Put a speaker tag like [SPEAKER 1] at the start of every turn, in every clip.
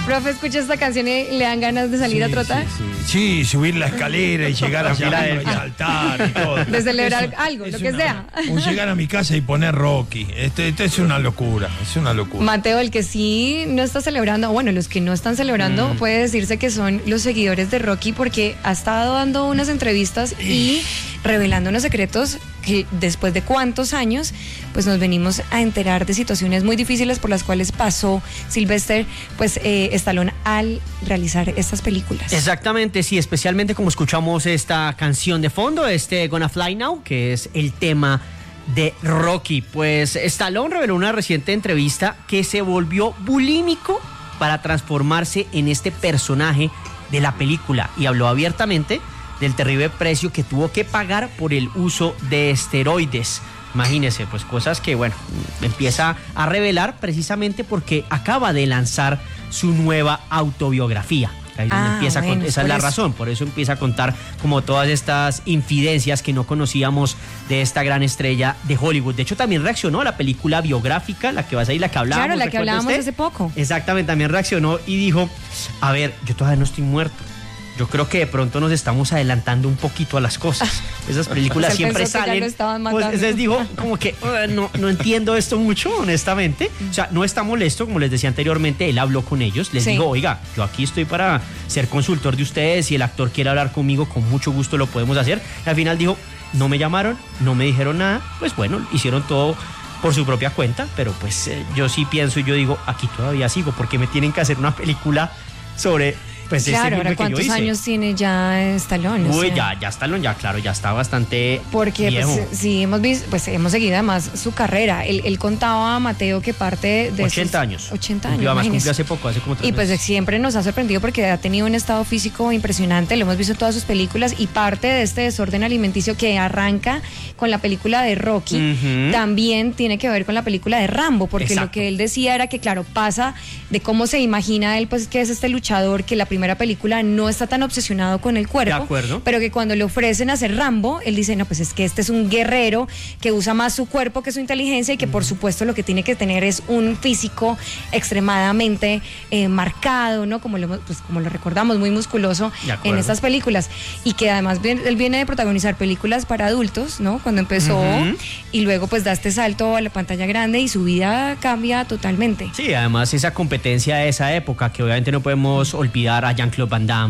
[SPEAKER 1] Profe, escucha esta canción y le dan ganas de salir a trotar.
[SPEAKER 2] Sí, subir la escalera y llegar a y saltar y todo.
[SPEAKER 1] De celebrar algo, lo que sea.
[SPEAKER 2] O llegar a mi casa y poner Rocky. Este es una locura,
[SPEAKER 1] Mateo, el que sí no está celebrando, bueno, los que no están celebrando, puede decirse que son los seguidores de Rocky, porque ha estado dando unas entrevistas y revelando unos secretos que después de cuántos años pues nos venimos a enterar de situaciones muy difíciles por las cuales pasó Sylvester Stallone al realizar estas películas.
[SPEAKER 3] Exactamente, sí, especialmente como escuchamos esta canción de fondo, Gonna Fly Now, que es el tema de Rocky. Pues Stallone reveló en una reciente entrevista que se volvió bulímico para transformarse en este personaje de la película y habló abiertamente del terrible precio que tuvo que pagar por el uso de esteroides. Imagínense, pues cosas que, bueno, empieza a revelar precisamente porque acaba de lanzar su nueva autobiografía. Ahí donde empieza esa es la razón, por eso empieza a contar como todas estas infidencias que no conocíamos de esta gran estrella de Hollywood. De hecho, también reaccionó a la película biográfica, la que va a salir, la que hablábamos.
[SPEAKER 1] Claro, la que hablábamos hace poco.
[SPEAKER 3] Exactamente, también reaccionó y dijo, a ver, yo todavía no estoy muerto. Yo creo que de pronto nos estamos adelantando un poquito a las cosas. Esas películas siempre salen. Pues les digo, como que no entiendo esto mucho, honestamente. O sea, no está molesto, como les decía anteriormente, él habló con ellos. Les digo, oiga, yo aquí estoy para ser consultor de ustedes. Si el actor quiere hablar conmigo, con mucho gusto lo podemos hacer. Y al final dijo, no me llamaron, no me dijeron nada. Pues bueno, hicieron todo por su propia cuenta. Pero pues yo sí pienso y yo digo, aquí todavía sigo, porque me tienen que hacer una película sobre... Pues
[SPEAKER 1] claro, ahora ¿cuántos años tiene ya Stallone?
[SPEAKER 3] Uy, ya Stallone, ya está bastante
[SPEAKER 1] porque
[SPEAKER 3] viejo.
[SPEAKER 1] Pues, sí, hemos seguido además su carrera. Él contaba a Mateo que parte de
[SPEAKER 3] 80 años.
[SPEAKER 1] 80 años.
[SPEAKER 3] Además cumplió hace poco, hace como 3
[SPEAKER 1] meses. Y pues siempre nos ha sorprendido porque ha tenido un estado físico impresionante, lo hemos visto en todas sus películas, y parte de este desorden alimenticio que arranca con la película de Rocky, también tiene que ver con la película de Rambo, porque lo que él decía era que, claro, pasa de cómo se imagina él, pues que es este luchador que la primera película no está tan obsesionado con el cuerpo, pero que cuando le ofrecen hacer Rambo, él dice, no, pues es que este es un guerrero que usa más su cuerpo que su inteligencia y que por supuesto lo que tiene que tener es un físico extremadamente marcado, ¿no? Como lo recordamos, muy musculoso en estas películas, y que además él viene de protagonizar películas para adultos, ¿no? Cuando empezó, y luego pues da este salto a la pantalla grande y su vida cambia totalmente.
[SPEAKER 3] Sí, además esa competencia de esa época, que obviamente no podemos olvidar a Jean-Claude Van Damme,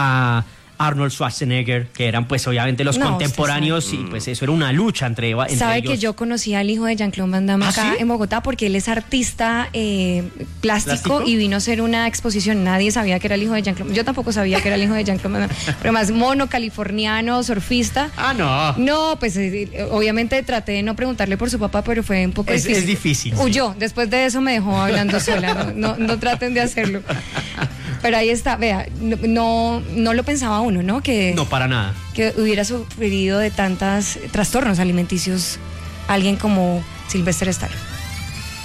[SPEAKER 3] a Arnold Schwarzenegger, que eran pues obviamente los contemporáneos, y pues eso era una lucha entre ellos.
[SPEAKER 1] ¿Sabe que yo conocí al hijo de Jean-Claude Van Damme acá en Bogotá? Porque él es artista plástico y vino a hacer una exposición. Nadie sabía que era el hijo de Jean-Claude. Yo tampoco sabía que era el hijo de Jean-Claude Van Damme. Pero más mono, californiano, surfista. No, pues obviamente traté de no preguntarle por su papá, pero fue un poco difícil.
[SPEAKER 3] Es difícil.
[SPEAKER 1] Huyó. Después de eso me dejó hablando sola. No traten de hacerlo. Pero ahí está, vea, no lo pensaba uno, ¿no?
[SPEAKER 3] No, para nada.
[SPEAKER 1] Que hubiera sufrido de tantos trastornos alimenticios alguien como Sylvester Stallone.